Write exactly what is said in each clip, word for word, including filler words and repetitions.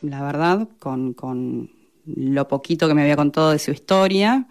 la verdad, con, con lo poquito que me había contado de su historia.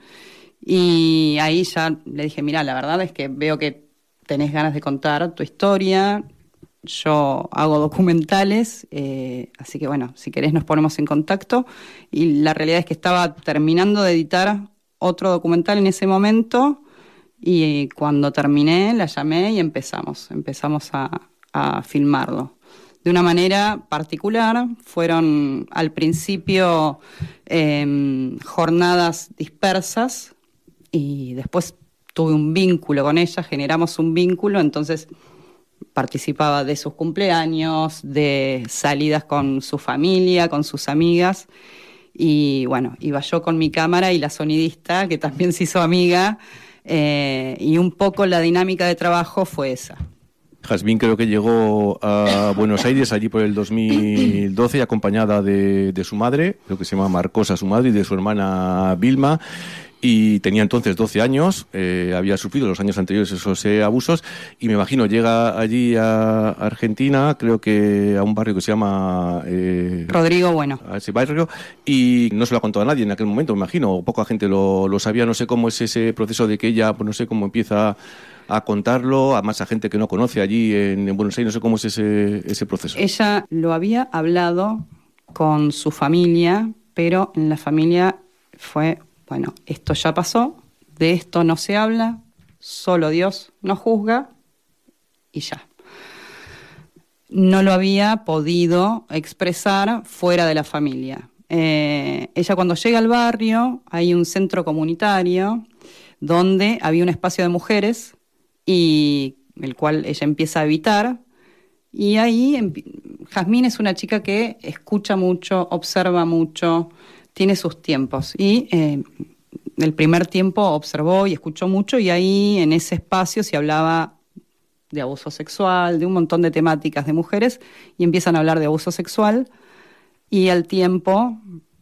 Y ahí ya le dije, mira, la verdad es que veo que tenés ganas de contar tu historia. Yo hago documentales, eh, así que bueno, si querés nos ponemos en contacto. Y la realidad es que estaba terminando de editar otro documental en ese momento y cuando terminé la llamé y empezamos, empezamos a, a filmarlo. De una manera particular, fueron al principio eh, jornadas dispersas y después tuve un vínculo con ella, generamos un vínculo, entonces participaba de sus cumpleaños, de salidas con su familia, con sus amigas, y bueno, iba yo con mi cámara y la sonidista, que también se hizo amiga, eh, y un poco la dinámica de trabajo fue esa. Jazmín creo que llegó a Buenos Aires allí por el dos mil doce acompañada de, de su madre, creo que se llama Marcosa su madre, y de su hermana Vilma, y tenía entonces doce años, eh, había sufrido los años anteriores esos eh, abusos, y me imagino llega allí a Argentina, creo que a un barrio que se llama... Eh, Rodrigo Bueno. A ese barrio, y no se lo ha contado a nadie en aquel momento, me imagino, poca gente lo, lo sabía, no sé cómo es ese proceso de que ella, pues no sé cómo empieza a contarlo, además a gente que no conoce allí en, en Buenos Aires, no sé cómo es ese, ese proceso. Ella lo había hablado con su familia, pero en la familia fue... Bueno, esto ya pasó, de esto no se habla, solo Dios nos juzga y ya. No lo había podido expresar fuera de la familia. Eh, ella cuando llega al barrio, hay un centro comunitario donde había un espacio de mujeres y el cual ella empieza a habitar. Y ahí Jazmín es una chica que escucha mucho, observa mucho, tiene sus tiempos y eh, el primer tiempo observó y escuchó mucho y ahí en ese espacio se hablaba de abuso sexual, de un montón de temáticas de mujeres y empiezan a hablar de abuso sexual y al tiempo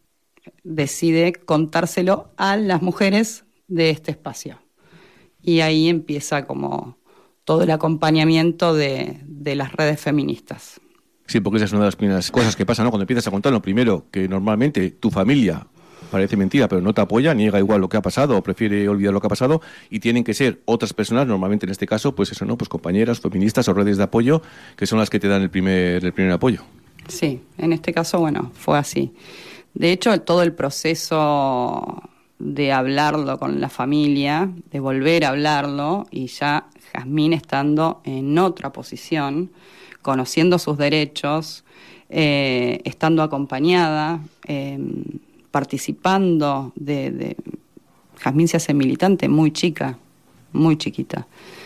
decide contárselo a las mujeres de este espacio y ahí empieza como todo el acompañamiento de, de las redes feministas. Sí, porque esa es una de las primeras cosas que pasa, ¿no? Cuando empiezas a contarlo, primero, que normalmente tu familia, parece mentira, pero no te apoya, niega igual lo que ha pasado o prefiere olvidar lo que ha pasado, y tienen que ser otras personas, normalmente en este caso, pues eso, ¿no? Pues compañeras, feministas o redes de apoyo, que son las que te dan el primer, el primer apoyo. Sí, en este caso, bueno, fue así. De hecho, todo el proceso de hablarlo con la familia, de volver a hablarlo, y ya Jazmín estando en otra posición, conociendo sus derechos, eh, estando acompañada, eh, participando de, de... Jazmín se hace militante muy chica, muy chiquita.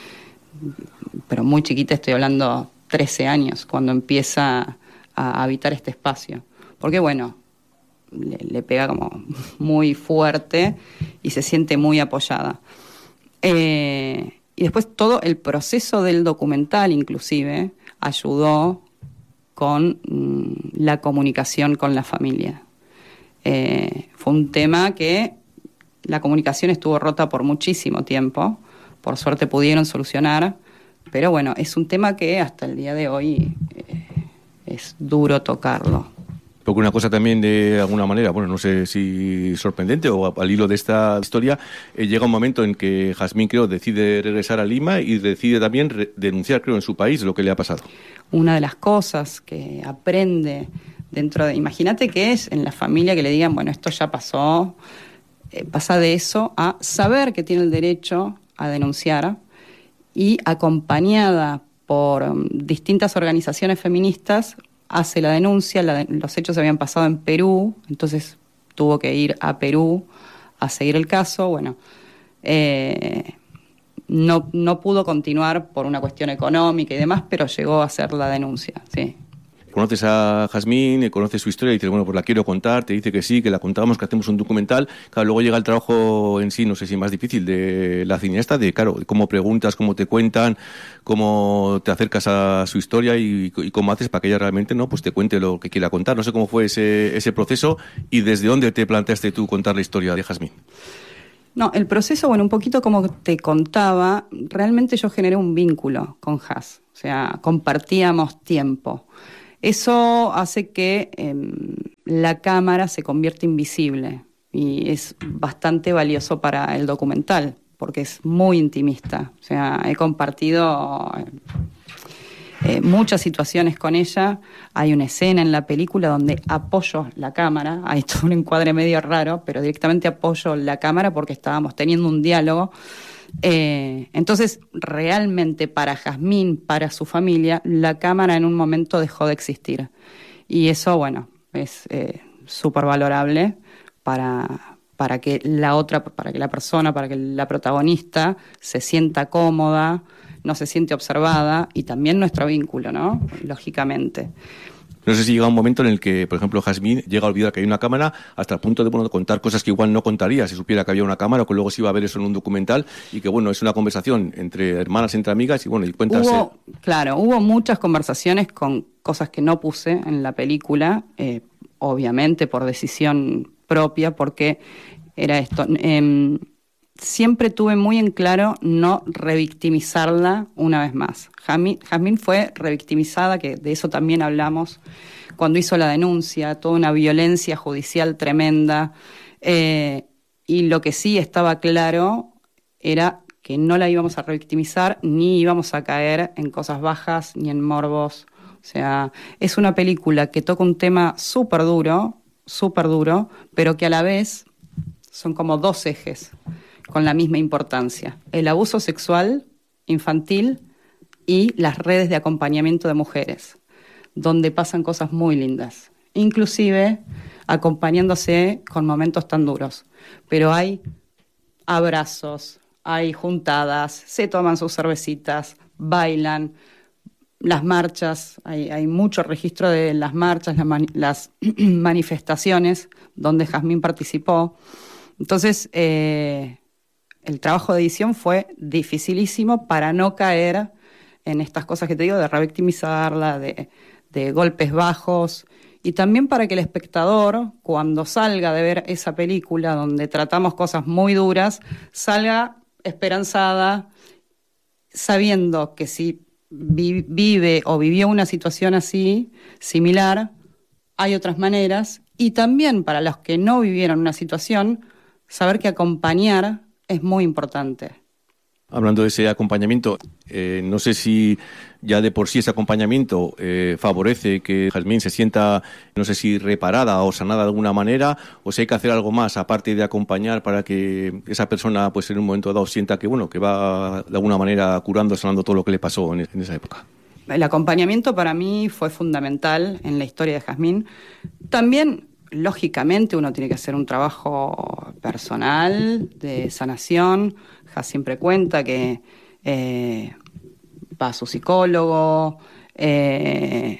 Pero muy chiquita, estoy hablando trece años, cuando empieza a habitar este espacio. Porque bueno, le, le pega como muy fuerte y se siente muy apoyada. Eh, y después todo el proceso del documental, inclusive, ayudó con mm, la comunicación con la familia. Eh, fue un tema que la comunicación estuvo rota por muchísimo tiempo, por suerte pudieron solucionar, pero bueno, es un tema que hasta el día de hoy eh, es duro tocarlo. Porque una cosa también de alguna manera, bueno, no sé si sorprendente o al hilo de esta historia, eh, llega un momento en que Jazmín, creo, decide regresar a Lima y decide también re- denunciar, creo, en su país lo que le ha pasado. Una de las cosas que aprende dentro de... Imagínate que es en la familia que le digan, bueno, esto ya pasó, eh, pasa de eso a saber que tiene el derecho a denunciar y acompañada por um, distintas organizaciones feministas, hace la denuncia, la de, los hechos habían pasado en Perú, entonces tuvo que ir a Perú a seguir el caso, bueno, eh, no, no pudo continuar por una cuestión económica y demás, pero llegó a hacer la denuncia, sí. Conoces a Jazmín, conoces su historia y dices, bueno, pues la quiero contar, te dice que sí, que la contamos, que hacemos un documental. Claro, luego llega el trabajo en sí, no sé si más difícil, de la cineasta, de, claro, cómo preguntas, cómo te cuentan, cómo te acercas a su historia y, y cómo haces para que ella realmente, ¿no?, pues te cuente lo que quiera contar. No sé cómo fue ese, ese proceso y desde dónde te planteaste tú contar la historia de Jazmín. No, el proceso, bueno, un poquito como te contaba, realmente yo generé un vínculo con Jaz, o sea, compartíamos tiempo. Eso hace que eh, la cámara se convierte invisible y es bastante valioso para el documental porque es muy intimista. O sea, he compartido eh, muchas situaciones con ella. Hay una escena en la película donde apoyo la cámara, hay todo un encuadre medio raro, pero directamente apoyo la cámara porque estábamos teniendo un diálogo. Eh, entonces, realmente para Jazmín, para su familia, la cámara en un momento dejó de existir. Y eso, bueno, es eh, súper valorable para, para que la otra, para que la persona, para que la protagonista se sienta cómoda, no se siente observada, y también nuestro vínculo, ¿no? Lógicamente. No sé si llega un momento en el que, por ejemplo, Jazmín llega a olvidar que hay una cámara hasta el punto de, bueno, contar cosas que igual no contaría si supiera que había una cámara o que luego se iba a ver eso en un documental y que, bueno, es una conversación entre hermanas, entre amigas y, bueno, y cuentas... Hubo, claro, hubo muchas conversaciones con cosas que no puse en la película, eh, obviamente por decisión propia, porque era esto... Eh, siempre tuve muy en claro no revictimizarla una vez más. Jazmín, Jazmín fue revictimizada, que de eso también hablamos, cuando hizo la denuncia, toda una violencia judicial tremenda, eh, y lo que sí estaba claro era que no la íbamos a revictimizar, ni íbamos a caer en cosas bajas, ni en morbos. O sea, es una película que toca un tema súper duro, súper duro, pero que a la vez son como dos ejes con la misma importancia: el abuso sexual infantil y las redes de acompañamiento de mujeres, donde pasan cosas muy lindas, inclusive acompañándose con momentos tan duros. Pero hay abrazos, hay juntadas, se toman sus cervecitas, bailan, las marchas, hay, hay mucho registro de las marchas, las, mani- las manifestaciones donde Jazmín participó. Entonces, eh, el trabajo de edición fue dificilísimo para no caer en estas cosas que te digo, de revictimizarla, de, de golpes bajos, y también para que el espectador, cuando salga de ver esa película donde tratamos cosas muy duras, salga esperanzada, sabiendo que si vi, vive o vivió una situación así, similar, hay otras maneras, y también para los que no vivieron una situación, saber que acompañar es muy importante. Hablando de ese acompañamiento, eh, no sé si ya de por sí ese acompañamiento eh, favorece que Jazmín se sienta, no sé si reparada o sanada de alguna manera, o si hay que hacer algo más aparte de acompañar para que esa persona, pues en un momento dado, sienta que, bueno, que va de alguna manera curando, sanando todo lo que le pasó en, en esa época. El acompañamiento para mí fue fundamental en la historia de Jazmín. También, lógicamente, uno tiene que hacer un trabajo personal de sanación. Jaz siempre cuenta que eh, va a su psicólogo, eh,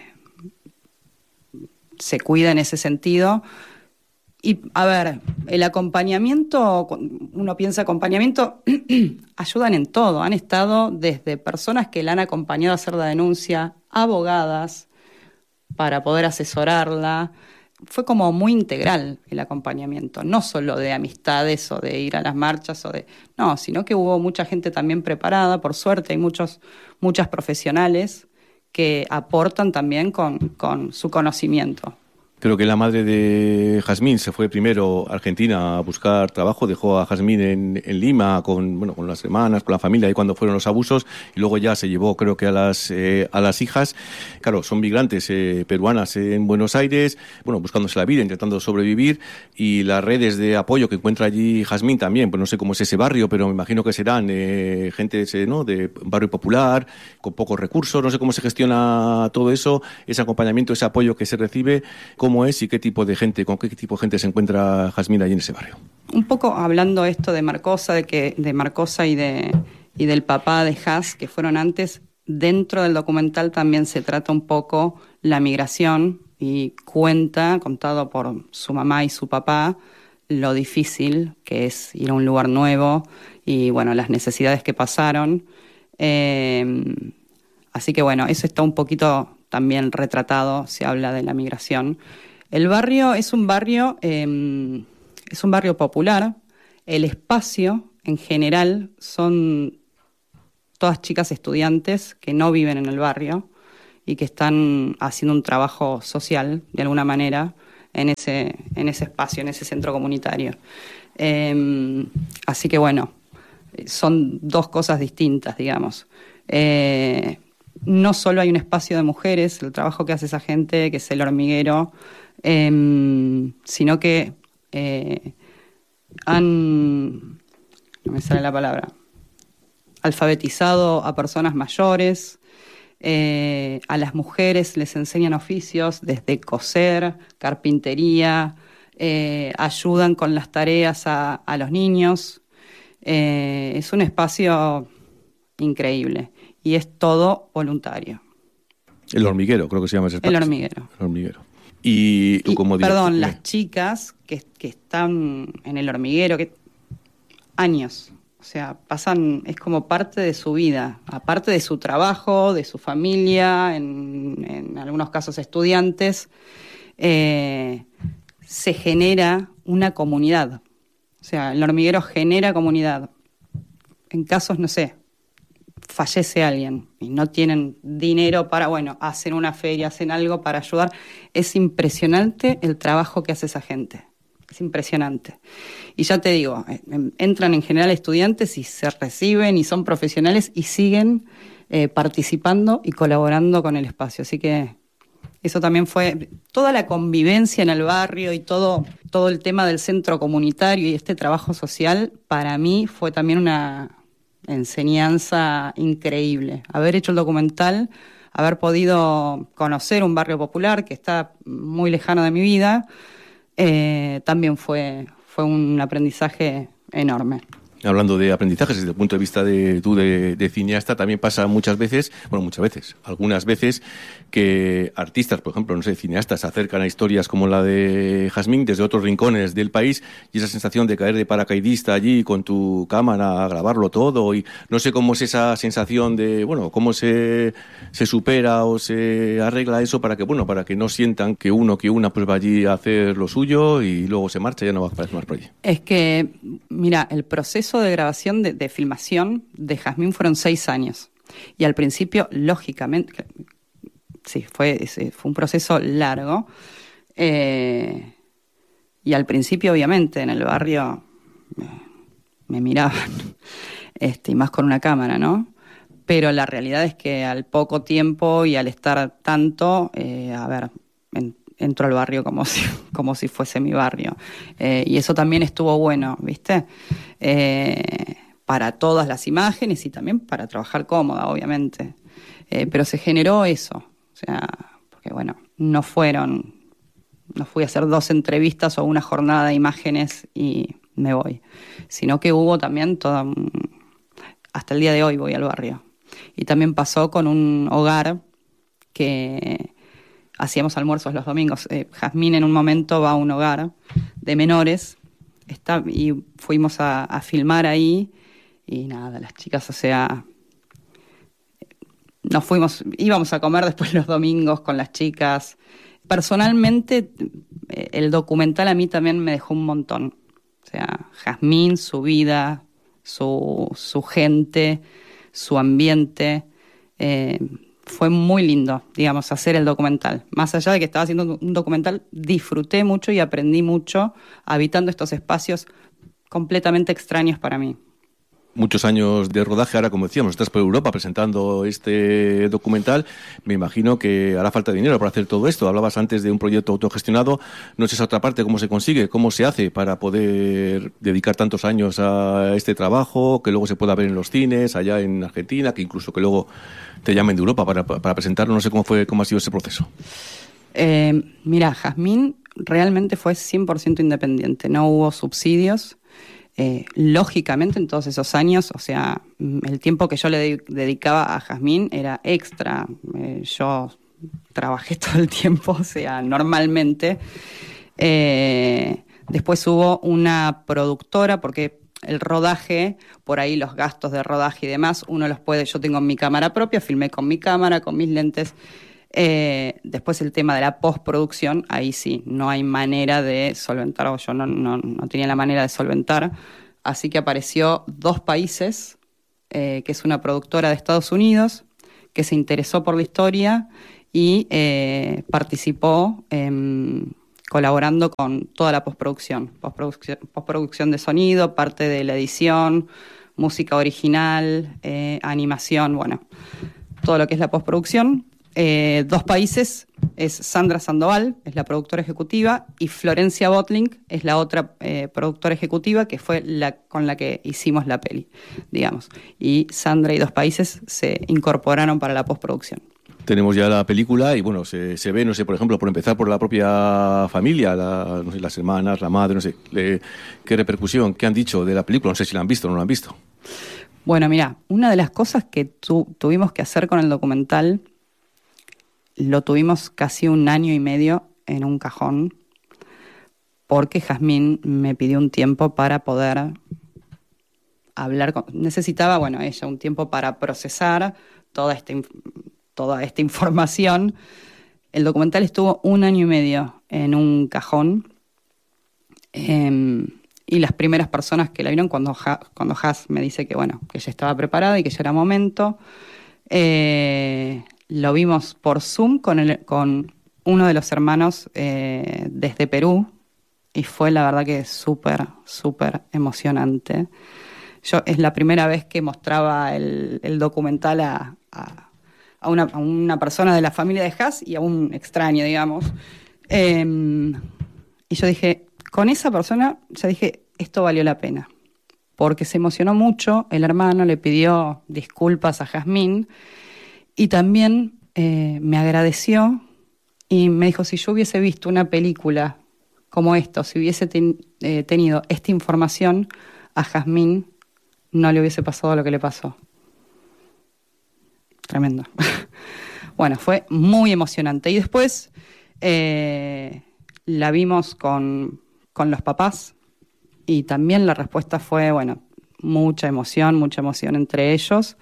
se cuida en ese sentido. Y, a ver, el acompañamiento, uno piensa acompañamiento, ayudan en todo. Han estado desde personas que la han acompañado a hacer la denuncia, abogadas, para poder asesorarla. Fue como muy integral el acompañamiento, no solo de amistades o de ir a las marchas, o de no, sino que hubo mucha gente también preparada. Por suerte hay muchos, muchas profesionales que aportan también con, con su conocimiento. Creo que la madre de Jazmín se fue primero a Argentina a buscar trabajo, dejó a Jazmín en, en Lima con, bueno, con las hermanas, con la familia, ahí cuando fueron los abusos, y luego ya se llevó, creo que a las eh, a las hijas. Claro, son migrantes eh, peruanas en Buenos Aires, bueno, buscándose la vida, intentando sobrevivir, y las redes de apoyo que encuentra allí Jazmín también, pues no sé cómo es ese barrio, pero me imagino que serán eh, gente ese, ¿no?, de barrio popular, con pocos recursos, no sé cómo se gestiona todo eso, ese acompañamiento, ese apoyo que se recibe. ¿Cómo es y qué tipo de gente, con qué tipo de gente se encuentra Jazmín allí en ese barrio? Un poco hablando esto de Marcosa, de que de Marcosa y de y del papá de Jaz, que fueron antes, dentro del documental también se trata un poco la migración y cuenta, contado por su mamá y su papá, lo difícil que es ir a un lugar nuevo y, bueno, las necesidades que pasaron. Eh, así que, bueno, eso está un poquito también retratado, se habla de la migración. El barrio es un barrio, eh, es un barrio popular. El espacio, en general, son todas chicas estudiantes que no viven en el barrio y que están haciendo un trabajo social, de alguna manera, en ese, en ese espacio, en ese centro comunitario. Eh, así que bueno, son dos cosas distintas, digamos. Eh, no solo hay un espacio de mujeres, el trabajo que hace esa gente, que es el hormiguero, eh, sino que eh, han, no me sale la palabra, alfabetizado a personas mayores, eh, a las mujeres les enseñan oficios desde coser, carpintería, eh, ayudan con las tareas a, a los niños. Eh, es un espacio increíble y es todo voluntario. El hormiguero, creo que se llama ese espacio. El hormiguero. El hormiguero. Y tú y, como Perdón, director, las chicas que, que están en el hormiguero, que años, o sea, pasan, es como parte de su vida, aparte de su trabajo, de su familia, en, en algunos casos estudiantes, eh, se genera una comunidad. O sea, el hormiguero genera comunidad. En casos, no sé, fallece alguien y no tienen dinero para, bueno, hacen una feria, hacen algo para ayudar. Es impresionante el trabajo que hace esa gente. Es impresionante. Y ya te digo, entran en general estudiantes y se reciben y son profesionales y siguen eh, participando y colaborando con el espacio. Así que eso también fue toda la convivencia en el barrio y todo, todo el tema del centro comunitario y este trabajo social, para mí fue también una enseñanza increíble. Haber hecho el documental, haber podido conocer un barrio popular que está muy lejano de mi vida, eh, también fue, fue un aprendizaje enorme. Hablando de aprendizajes desde el punto de vista de tú de, de cineasta, también pasa muchas veces, bueno, muchas veces, algunas veces que artistas, por ejemplo, no sé, cineastas, se acercan a historias como la de Jazmín desde otros rincones del país y esa sensación de caer de paracaidista allí con tu cámara a grabarlo todo y no sé cómo es esa sensación de, bueno, cómo se, se supera o se arregla eso para que, bueno, para que no sientan que uno, que una pues va allí a hacer lo suyo y luego se marcha y ya no va a aparecer más por allí. Es que, mira, el proceso de grabación, de, de filmación de Jazmín fueron seis años. Y al principio, lógicamente, sí, fue, fue un proceso largo. Eh, y al principio, obviamente, en el barrio me, me miraban, este, y más con una cámara, ¿no? Pero la realidad es que al poco tiempo y al estar tanto, eh, a ver, en, entro al barrio como si, como si fuese mi barrio. Eh, y eso también estuvo bueno, ¿viste? Eh, para todas las imágenes y también para trabajar cómoda, obviamente. Eh, pero se generó eso. O sea, porque bueno, no fueron, no fui a hacer dos entrevistas o una jornada de imágenes y me voy. Sino que hubo también toda, hasta el día de hoy voy al barrio. Y también pasó con un hogar que hacíamos almuerzos los domingos. Eh, Jazmín en un momento va a un hogar de menores está, y fuimos a, a filmar ahí y nada, las chicas, o sea, nos fuimos, íbamos a comer después los domingos con las chicas. Personalmente, eh, el documental a mí también me dejó un montón. O sea, Jazmín, su vida, su, su gente, su ambiente, eh, fue muy lindo, digamos, hacer el documental. Más allá de que estaba haciendo un documental, disfruté mucho y aprendí mucho habitando estos espacios completamente extraños para mí. Muchos años de rodaje, ahora como decíamos, estás por Europa presentando este documental, me imagino que hará falta dinero para hacer todo esto. Hablabas antes de un proyecto autogestionado, no sé esa otra parte, cómo se consigue, cómo se hace para poder dedicar tantos años a este trabajo, que luego se pueda ver en los cines, allá en Argentina, que incluso que luego te llamen de Europa para, para presentarlo, no sé cómo fue, cómo ha sido ese proceso. Eh, mira, Jazmín realmente fue cien por ciento independiente, no hubo subsidios. Eh, lógicamente en todos esos años, o sea, el tiempo que yo le de- dedicaba a Jazmín era extra. Eh, yo trabajé todo el tiempo, o sea, normalmente. Eh, después hubo una productora, porque el rodaje, por ahí los gastos de rodaje y demás, uno los puede, yo tengo mi cámara propia, filmé con mi cámara, con mis lentes. Eh, después el tema de la postproducción, ahí sí, no hay manera de solventar, o yo no, no, no tenía la manera de solventar, así que apareció Dos Países, eh, que es una productora de Estados Unidos, que se interesó por la historia y eh, participó eh, colaborando con toda la postproducción, postproducción, postproducción de sonido, parte de la edición, música original, eh, animación, bueno, todo lo que es la postproducción. Eh, dos países, es Sandra Sandoval, es la productora ejecutiva, y Florencia Botlink es la otra eh, productora ejecutiva, que fue la con la que hicimos la peli, digamos. Y Sandra y Dos Países se incorporaron para la postproducción. Tenemos ya la película y bueno, se, se ve, no sé, por ejemplo, por empezar por la propia familia, la, no sé, las hermanas, la madre, no sé, le, qué repercusión, qué han dicho de la película, no sé si la han visto o no la han visto. Bueno, mira, una de las cosas que tu, tuvimos que hacer con el documental, lo tuvimos casi un año y medio en un cajón, porque Jazmín me pidió un tiempo para poder hablar con... Necesitaba, bueno, ella un tiempo para procesar toda esta, toda esta información. El documental estuvo un año y medio en un cajón, eh, y las primeras personas que la vieron, cuando, ha, cuando Haz me dice que, bueno, que ya estaba preparada y que ya era momento... Eh, Lo vimos por Zoom con, el, con uno de los hermanos eh, desde Perú, y fue la verdad que súper, súper emocionante. Yo es la primera vez que mostraba el, el documental a, a, a, una, a una persona de la familia de Haz y a un extraño, digamos. Eh, y yo dije, con esa persona, ya dije, esto valió la pena. Porque se emocionó mucho, el hermano le pidió disculpas a Jazmín, y también eh, me agradeció y me dijo, si yo hubiese visto una película como esta, si hubiese ten, eh, tenido esta información, a Jazmín no le hubiese pasado lo que le pasó. Tremendo. Bueno, fue muy emocionante. Y después eh, la vimos con, con los papás, y también la respuesta fue, bueno, mucha emoción, mucha emoción entre ellos.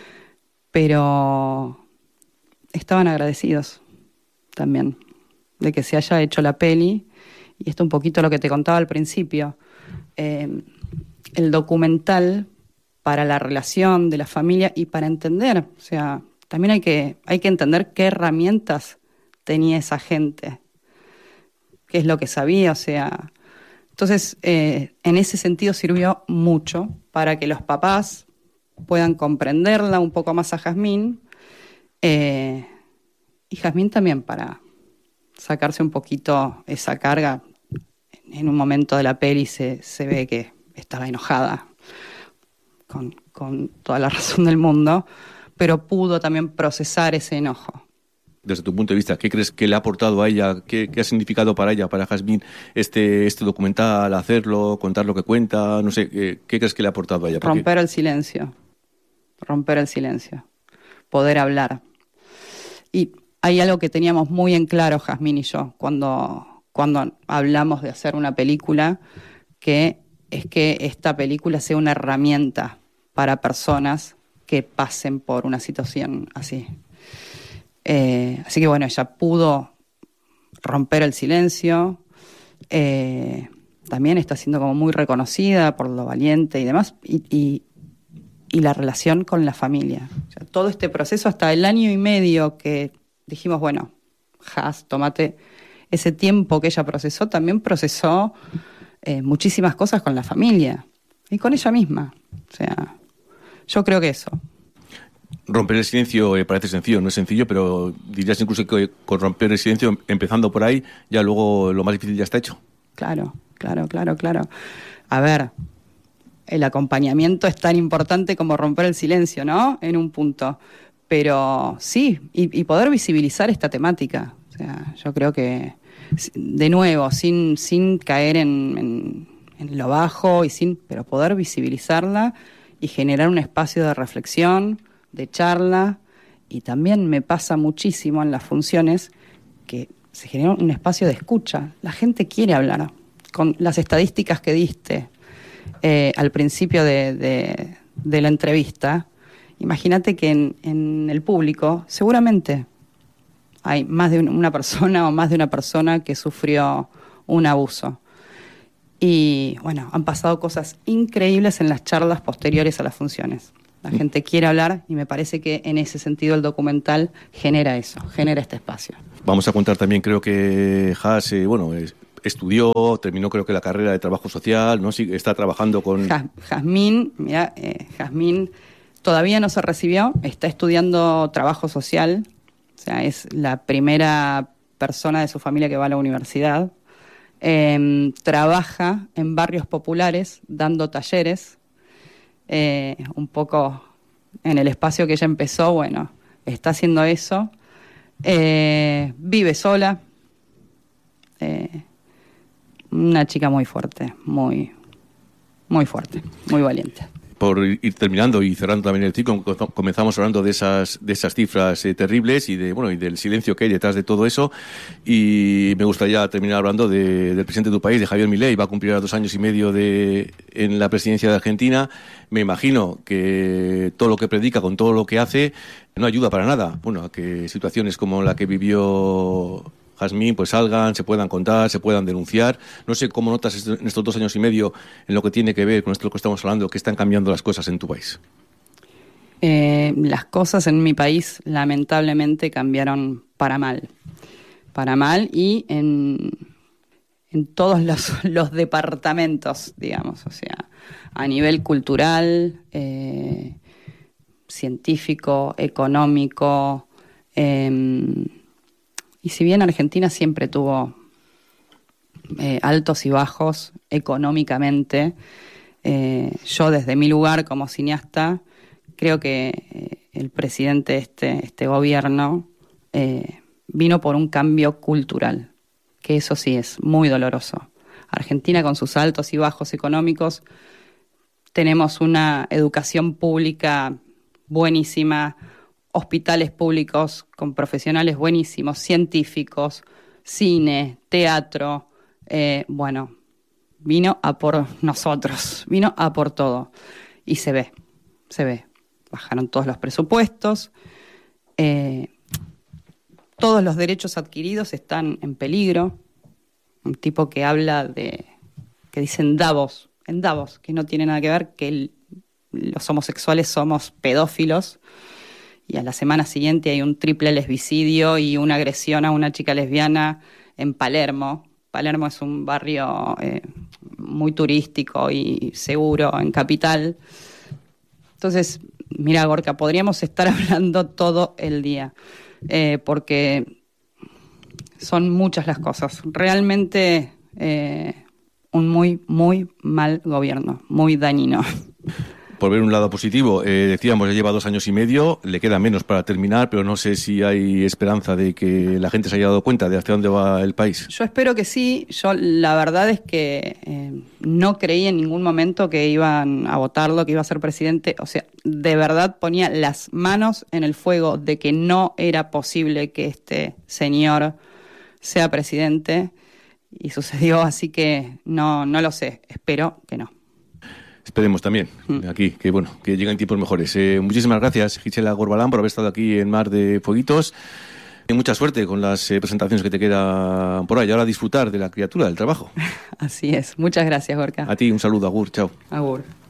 Pero estaban agradecidos también de que se haya hecho la peli. Y esto un poquito lo que te contaba al principio. Eh, el documental para la relación de la familia y para entender, o sea, también hay que, hay que entender qué herramientas tenía esa gente, qué es lo que sabía, o sea... Entonces, eh, en ese sentido sirvió mucho para que los papás puedan comprenderla un poco más a Jazmín, eh, y Jazmín también para sacarse un poquito esa carga. En un momento de la peli se, se ve que estaba enojada con, con toda la razón del mundo, pero pudo también procesar ese enojo. Desde tu punto de vista, ¿qué crees que le ha aportado a ella? ¿Qué, qué ha significado para ella, para Jazmín, este, este documental, hacerlo, contar lo que cuenta? No sé, ¿qué, qué crees que le ha aportado a ella? Porque... Romper el silencio. Romper el silencio. Poder hablar. Y hay algo que teníamos muy en claro, Jazmín y yo, cuando, cuando hablamos de hacer una película, que es que esta película sea una herramienta para personas que pasen por una situación así. Eh, así que bueno, ella pudo romper el silencio, eh, también está siendo como muy reconocida por lo valiente y demás, y, y, y la relación con la familia. O sea, todo este proceso, hasta el año y medio que dijimos, bueno, Haz, tómate ese tiempo que ella procesó, también procesó eh, muchísimas cosas con la familia y con ella misma. O sea, yo creo que eso. Romper el silencio eh, parece sencillo, no es sencillo, pero dirías incluso que con romper el silencio, empezando por ahí, ya luego lo más difícil ya está hecho. Claro, claro, claro, claro. A ver, el acompañamiento es tan importante como romper el silencio, ¿no? En un punto. Pero sí, y, y poder visibilizar esta temática. O sea, yo creo que, de nuevo, sin, sin caer en, en, en lo bajo, y sin, pero poder visibilizarla y generar un espacio de reflexión, de charla, y también me pasa muchísimo en las funciones que se genera un espacio de escucha. La gente quiere hablar. Con las estadísticas que diste eh, al principio de, de, de la entrevista, imagínate que en, en el público seguramente hay más de una persona o más de una persona que sufrió un abuso. Y bueno, han pasado cosas increíbles en las charlas posteriores a las funciones. La gente quiere hablar y me parece que en ese sentido el documental genera eso, genera este espacio. Vamos a contar también, creo que Has, eh, bueno, es, estudió, terminó creo que la carrera de trabajo social, ¿no? Sí, está trabajando con... Jazmín, mira, eh, Jazmín todavía no se recibió, está estudiando trabajo social, o sea, es la primera persona de su familia que va a la universidad. Eh, trabaja en barrios populares dando talleres. Eh, un poco en el espacio que ella empezó, bueno, está haciendo eso. Eh, vive sola. Eh, una chica muy fuerte, muy, muy fuerte, muy valiente. Por ir terminando y cerrando también el ciclo, comenzamos hablando de esas de esas cifras eh, terribles y de bueno y del silencio que hay detrás de todo eso. Y me gustaría terminar hablando de, del presidente de tu país, de Javier Milei. Va a cumplir dos años y medio de en la presidencia de Argentina. Me imagino que todo lo que predica, con todo lo que hace, no ayuda para nada. Bueno, a que situaciones como la que vivió Jazmín pues salgan, se puedan contar, se puedan denunciar. No sé cómo notas en estos dos años y medio en lo que tiene que ver con esto que estamos hablando, que están cambiando las cosas en tu país. Eh, las cosas en mi país lamentablemente cambiaron para mal. Para mal y en, en todos los, los departamentos, digamos. O sea, a nivel cultural, eh, científico, económico. Eh, Y si bien Argentina siempre tuvo eh, altos y bajos económicamente, eh, yo desde mi lugar como cineasta creo que eh, el presidente de este, este gobierno eh, vino por un cambio cultural, que eso sí es muy doloroso. Argentina con sus altos y bajos económicos, tenemos una educación pública buenísima, hospitales públicos con profesionales buenísimos, científicos, cine, teatro. Eh, bueno, vino a por nosotros, vino a por todo. Y se ve, se ve. Bajaron todos los presupuestos, eh, todos los derechos adquiridos están en peligro. Un tipo que habla de, que dice en Davos, en Davos, que no tiene nada que ver, que el, los homosexuales somos pedófilos. Y a la semana siguiente hay un triple lesbicidio y una agresión a una chica lesbiana en Palermo. Palermo es un barrio eh, muy turístico y seguro en Capital. Entonces, mira, Gorka, podríamos estar hablando todo el día, eh, porque son muchas las cosas. Realmente eh, un muy, muy mal gobierno, muy dañino. Por ver un lado positivo, eh, decíamos, ya lleva dos años y medio, le queda menos para terminar, pero no sé si hay esperanza de que la gente se haya dado cuenta de hacia dónde va el país. Yo espero que sí. Yo la verdad es que eh, no creí en ningún momento que iban a votarlo, que iba a ser presidente. O sea, de verdad ponía las manos en el fuego de que no era posible que este señor sea presidente y sucedió, así que no, no lo sé. Espero que no. Esperemos también, aquí, que bueno, que lleguen tiempos mejores. Eh, muchísimas gracias, Gisela Corbalán, por haber estado aquí en Mar de Fueguitos. Y mucha suerte con las eh, presentaciones que te quedan por ahí. Ahora disfrutar de la criatura, del trabajo. Así es. Muchas gracias, Gorka. A ti, un saludo, agur, chao. Agur.